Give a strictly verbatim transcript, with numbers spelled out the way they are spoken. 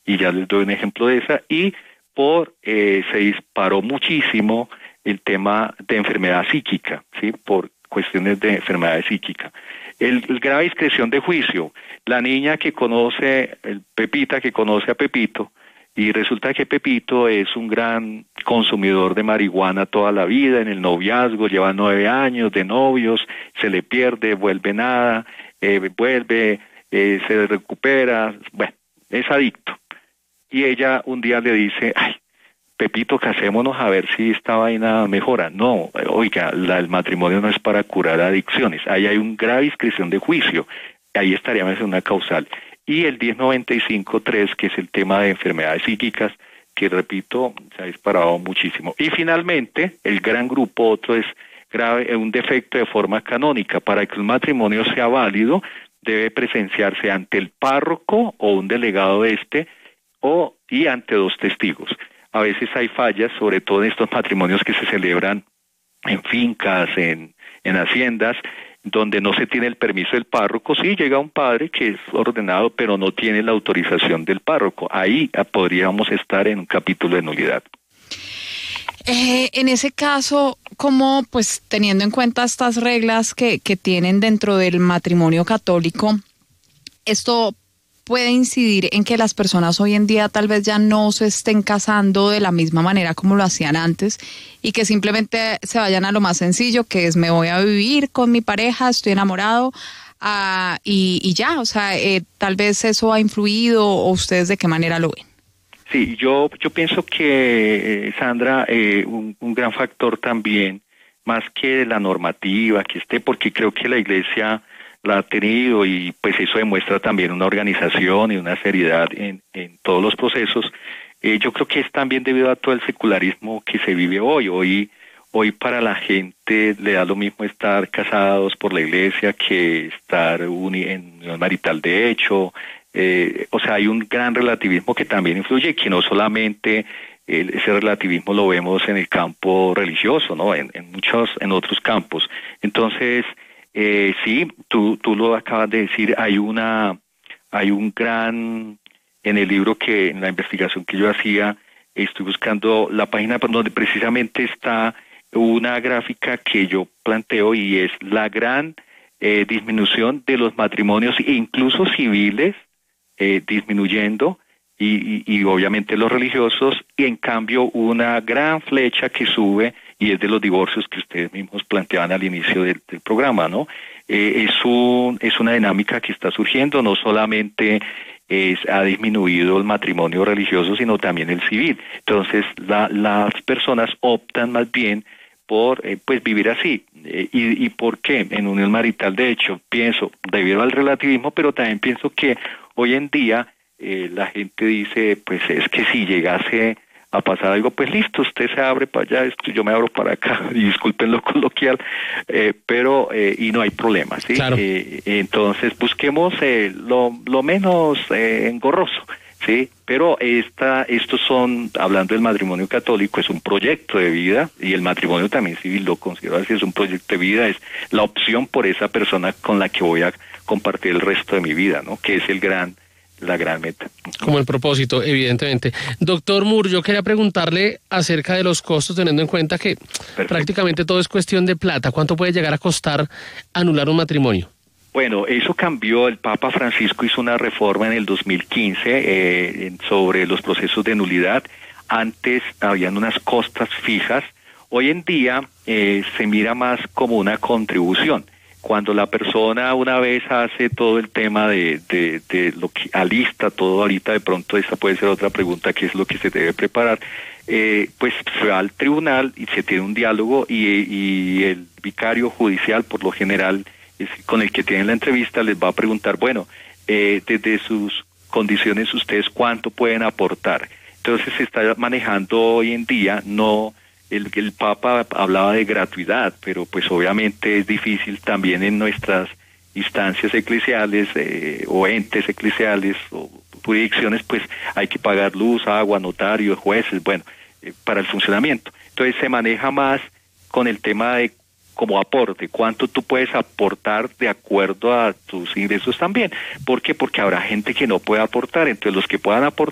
y ya les doy un ejemplo de esa, y por eh, se disparó muchísimo el tema de enfermedad psíquica, ¿sí? Por cuestiones de enfermedad psíquica. El, el grave discreción de juicio, la niña que conoce, el Pepita que conoce a Pepito, y resulta que Pepito es un gran consumidor de marihuana toda la vida, en el noviazgo, lleva nueve años de novios, se le pierde, vuelve nada, eh, vuelve, eh, se recupera, bueno, es adicto. Y ella un día le dice, ay, Pepito, casémonos a ver si esta vaina mejora. No, oiga, la, el matrimonio no es para curar adicciones, ahí hay un grave discreción de juicio, ahí estaríamos en una causal. Y el diez noventa y cinco tres, que es el tema de enfermedades psíquicas, que repito, se ha disparado muchísimo. Y finalmente, el gran grupo, otro es grave, un defecto de forma canónica. Para que un matrimonio sea válido, debe presenciarse ante el párroco o un delegado de este, o y ante dos testigos. A veces hay fallas, sobre todo en estos matrimonios que se celebran en fincas, en, en haciendas, donde no se tiene el permiso del párroco. Sí, llega un padre que es ordenado, pero no tiene la autorización del párroco. Ahí podríamos estar en un capítulo de nulidad. Eh, en ese caso, ¿cómo, pues, teniendo en cuenta estas reglas que, que tienen dentro del matrimonio católico, esto puede incidir en que las personas hoy en día tal vez ya no se estén casando de la misma manera como lo hacían antes y que simplemente se vayan a lo más sencillo, que es me voy a vivir con mi pareja, estoy enamorado, uh, y, y ya, o sea, eh, tal vez eso ha influido, o ustedes de qué manera lo ven? Sí, yo, yo pienso que, eh, Sandra, eh, un, un gran factor también, más que la normativa que esté, porque creo que la Iglesia la ha tenido y pues eso demuestra también una organización y una seriedad en, en todos los procesos. Eh, yo creo que es también debido a todo el secularismo que se vive hoy. Hoy, hoy para la gente le da lo mismo estar casados por la Iglesia que estar uni, en unión marital de hecho. Eh, o sea, hay un gran relativismo que también influye, que no solamente eh, ese relativismo lo vemos en el campo religioso, ¿no? En, en muchos, en otros campos. Entonces, Eh, sí, tú, tú lo acabas de decir, hay una, hay un gran, en el libro que, en la investigación que yo hacía, estoy buscando la página donde precisamente está una gráfica que yo planteo y es la gran eh, disminución de los matrimonios, incluso civiles, eh, disminuyendo, y, y, y obviamente los religiosos, y en cambio una gran flecha que sube, y es de los divorcios que ustedes mismos planteaban al inicio del, del programa, ¿no? Eh, es, un, es una dinámica que está surgiendo, no solamente es, ha disminuido el matrimonio religioso, sino también el civil. Entonces, la, las personas optan más bien por eh, pues vivir así. Eh, y, ¿Y por qué? En unión marital, de hecho, pienso, debido al relativismo, pero también pienso que hoy en día eh, la gente dice, pues es que si llegase a pasar algo, pues listo, usted se abre para allá, esto, yo me abro para acá, y disculpen lo coloquial, eh, pero, eh, y no hay problema, ¿sí? Claro. Eh, entonces, busquemos eh, lo, lo menos eh, engorroso, ¿sí? Pero esta, estos son, hablando del matrimonio católico, es un proyecto de vida, y el matrimonio también civil lo considero así, es un proyecto de vida, es la opción por esa persona con la que voy a compartir el resto de mi vida, ¿no? Que es el gran la gran meta. Como el propósito, evidentemente. Doctor Moore, yo quería preguntarle acerca de los costos, teniendo en cuenta que Perfecto. prácticamente todo es cuestión de plata. ¿Cuánto puede llegar a costar anular un matrimonio? Bueno, eso cambió. El Papa Francisco hizo una reforma en el dos mil quince eh, sobre los procesos de nulidad. Antes habían unas costas fijas. Hoy en día eh, se mira más como una contribución. Cuando la persona una vez hace todo el tema de, de, de lo que alista todo, ahorita de pronto esa puede ser otra pregunta, ¿qué es lo que se debe preparar? Eh, pues se va al tribunal y se tiene un diálogo y, y el vicario judicial, por lo general, es con el que tienen la entrevista, les va a preguntar, bueno, eh, desde sus condiciones ustedes cuánto pueden aportar. Entonces se está manejando hoy en día, no... El, el Papa hablaba de gratuidad, pero pues obviamente es difícil también en nuestras instancias eclesiales eh, o entes eclesiales o jurisdicciones, pues hay que pagar luz, agua, notarios, jueces, bueno, eh, para el funcionamiento. Entonces se maneja más con el tema de como aporte, cuánto tú puedes aportar de acuerdo a tus ingresos también. ¿Por qué? Porque habrá gente que no puede aportar, entonces los que puedan aportar